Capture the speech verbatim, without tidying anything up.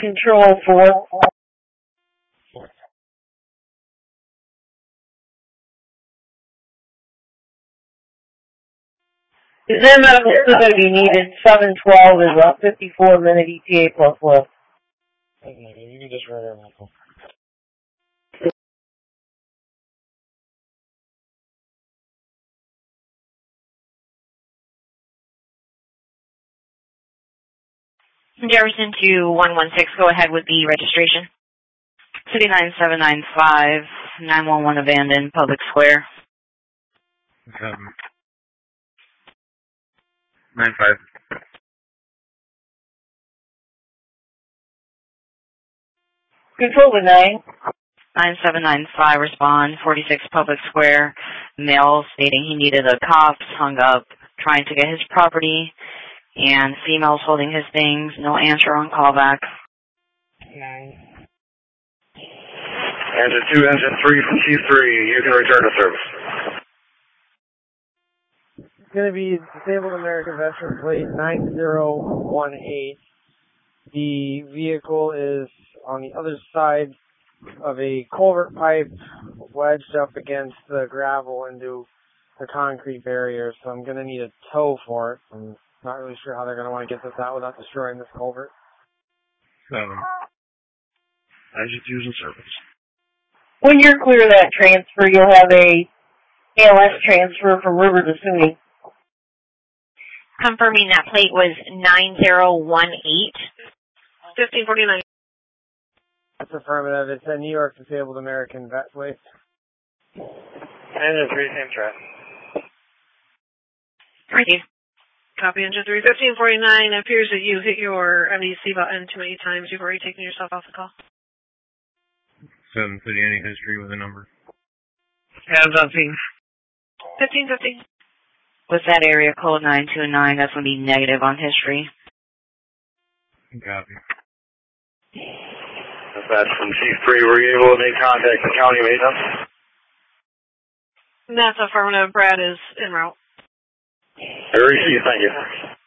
Control four. Is there medical facility needed? seven twelve is a fifty-four minute E T A plus left. You can just run your medical. Jefferson to one one six, go ahead with the registration. City nine seven nine five, nine one one abandoned, Public Square. Um, nine five. Control with nine. nine seven nine five, respond, forty-six Public Square, male stating he needed a cop, hung up, trying to get his property, and females holding his things, no answer on callback. Nine. Engine two, engine three from T three, you can return to service. It's going to be disabled American veteran plate nine zero one eight. The vehicle is on the other side of a culvert pipe wedged up against the gravel into the concrete barrier, so I'm going to need a tow for it. I'm not really sure how they're going to want to get this out without destroying this culvert. Seven. Engine two's in service. When you're clear of that transfer, you'll have a A L S transfer from River to SUNY. Confirming that plate was nine zero one eight. fifteen forty-nine. That's affirmative. It's a New York Disabled American vet plate. Engine three, same track. Thank you. Copy engine three. fifteen forty-nine, it appears that you hit your M D C button too many times. You've already taken yourself off the call. Seven City, any history with a number? Hands on scene. fifteen fifty. With that area code nine two nine, that's going to be negative on history. Copy. Dispatch from Chief three, were you able to make contact with county maintenance? That's affirmative. Brad is en route. I received, thank you.